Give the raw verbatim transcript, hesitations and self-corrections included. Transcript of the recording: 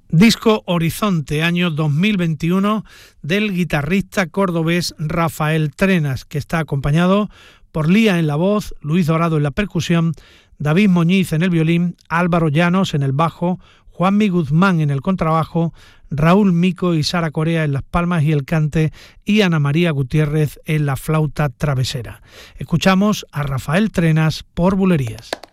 Disco Horizonte, año dos mil veintiuno, del guitarrista cordobés Rafael Trenas, que está acompañado por Lía en la voz, Luis Dorado en la percusión, David Moñiz en el violín, Álvaro Llanos en el bajo, Juanmi Guzmán en el contrabajo, Raúl Mico y Sara Corea en las palmas y el cante y Ana María Gutiérrez en la flauta travesera. Escuchamos a Rafael Trenas por Bulerías.